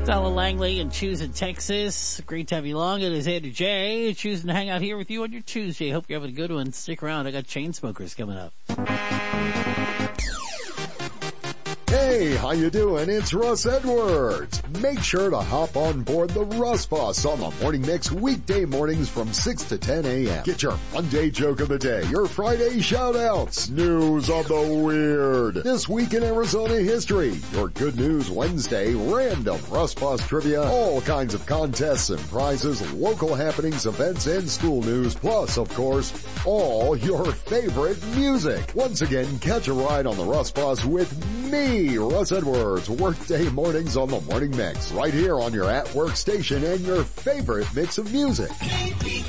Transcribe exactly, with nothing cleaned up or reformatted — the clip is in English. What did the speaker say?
Alan Langley in Choosing, Texas. Great to have you along. It is Andrew J. Choosing to hang out here with you on your Tuesday. Hope you're having a good one. Stick around. I got Chainsmokers coming up. Hey, how you doing? It's Russ Edwards. Make sure to hop on board the Russ Bus on the Morning Mix weekday mornings from six to ten a.m. Get your Monday joke of the day, your Friday shout-outs, news of the weird, this week in Arizona history, your Good News Wednesday, random Russ Bus trivia, all kinds of contests and prizes, local happenings, events, and school news, plus, of course, all your favorite music. Once again, catch a ride on the Russ Bus with me, Russ Edwards, workday mornings on the Morning Mix, right here on your at-work station and your favorite mix of music.